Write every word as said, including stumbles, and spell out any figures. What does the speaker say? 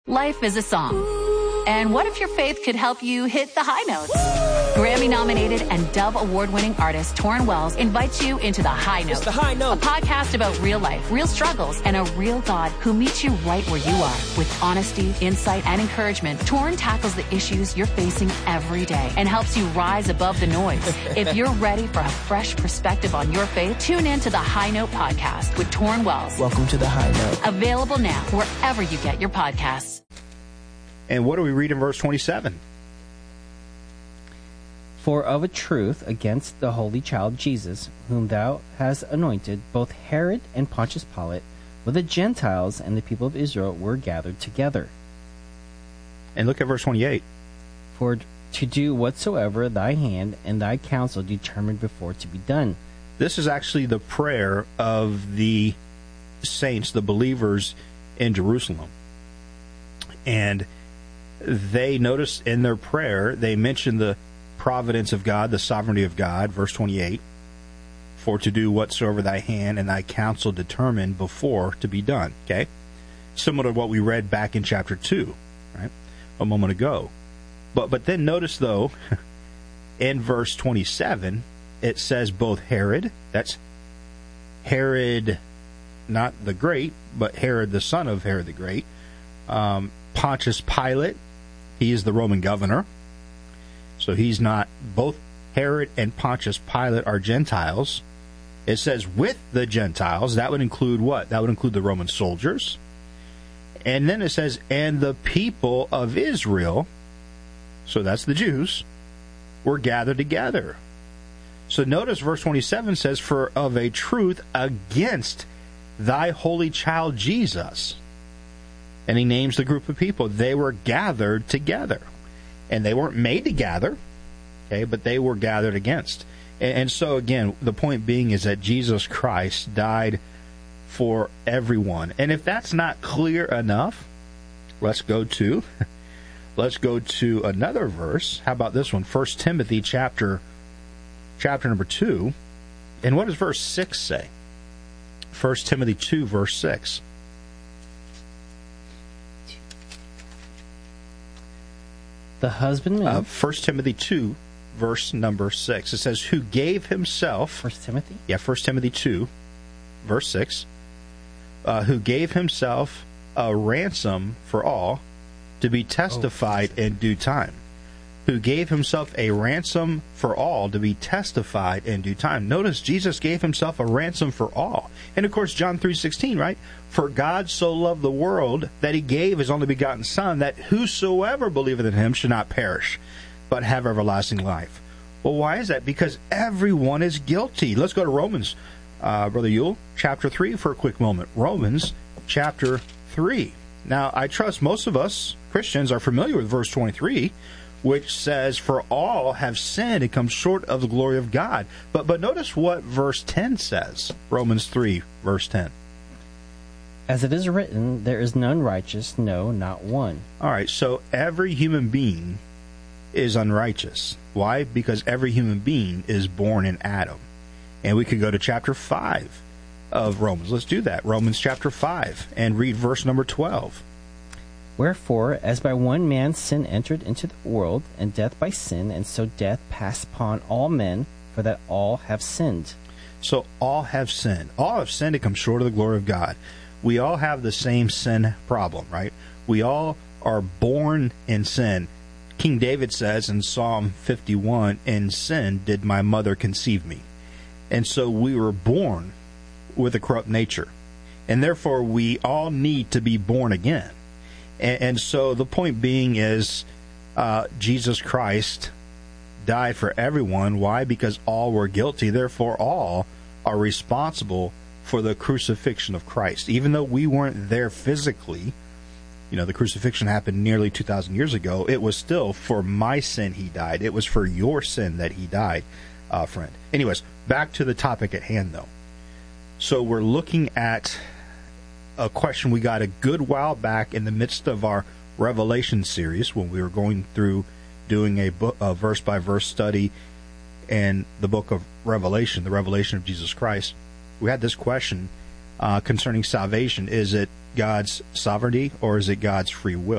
Life is a song. And what if your faith could help you hit the high notes? Grammy-nominated and Dove Award-winning artist Torrin Wells invites you into The High Note. It's The High Note. A podcast about real life, real struggles, and a real God who meets you right where you are. With honesty, insight, and encouragement, Torrin tackles the issues you're facing every day and helps you rise above the noise. If you're ready for a fresh perspective on your faith, tune in to The High Note podcast with Torrin Wells. Welcome to The High Note. Available now wherever you get your podcasts. And what do we read in verse twenty-seven? For of a truth against the holy child Jesus, whom thou hast anointed, both Herod and Pontius Pilate, with the Gentiles and the people of Israel, were gathered together. And look at verse twenty-eight. For to do whatsoever thy hand and thy counsel determined before to be done. This is actually the prayer of the saints, the believers in Jerusalem. And they notice in their prayer, they mention the providence of God, the sovereignty of God, verse twenty-eight, for to do whatsoever thy hand and thy counsel determined before to be done. Okay? Similar to what we read back in chapter two, right? A moment ago. But but then notice, though, in verse twenty-seven, it says both Herod, that's Herod, not the Great, but Herod the son of Herod the Great, um, Pontius Pilate, he is the Roman governor. So he's not, both Herod and Pontius Pilate are Gentiles. It says with the Gentiles, that would include what? That would include the Roman soldiers. And then it says, and the people of Israel, so that's the Jews, were gathered together. So notice verse twenty-seven says, for of a truth against thy holy child Jesus. And he names the group of people. They were gathered together. And they weren't made to gather, okay, but they were gathered against. And, and so, again, the point being is that Jesus Christ died for everyone. And if that's not clear enough, let's go to let's go to another verse. How about this one? First Timothy chapter chapter number two. And what does verse six say? First Timothy two, verse six. The husbandman. Uh, First Timothy two, verse number six. It says, who gave himself... First Timothy? Yeah, First Timothy two, verse six. Uh, who gave himself a ransom for all to be testified oh, in due time. Who gave himself a ransom for all to be testified in due time. Notice Jesus gave himself a ransom for all. And of course, John three sixteen, right? For God so loved the world that he gave his only begotten Son, that whosoever believeth in him should not perish, but have everlasting life. Well, why is that? Because everyone is guilty. Let's go to Romans, uh, Brother Yule, chapter three for a quick moment. Romans chapter three. Now, I trust most of us Christians are familiar with verse twenty-three, which says, for all have sinned and come short of the glory of God. But but notice what verse ten says. Romans three, verse ten. As it is written, there is none righteous, no, not one. All right, so every human being is unrighteous. Why? Because every human being is born in Adam. And we could go to chapter five of Romans. Let's do that. Romans chapter five, and read verse number twelve. Wherefore, as by one man sin entered into the world, and death by sin, and so death passed upon all men, for that all have sinned. So all have sinned. All have sinned and come short of the glory of God. We all have the same sin problem, right? We all are born in sin. King David says in Psalm fifty-one, in sin did my mother conceive me. And so we were born with a corrupt nature. And therefore we all need to be born again. And, and so the point being is uh, Jesus Christ died for everyone. Why? Because all were guilty. Therefore all are responsible for the crucifixion of Christ. Even though we weren't there physically, you know, the crucifixion happened nearly two thousand years ago, it was still for my sin he died. It was for your sin that he died, uh, friend. Anyways, back to the topic at hand, though. So we're looking at a question we got a good while back in the midst of our Revelation series when we were going through doing a, book, a verse-by-verse study in the book of Revelation, the revelation of Jesus Christ. We had this question uh, concerning salvation. Is it God's sovereignty or is it God's free will?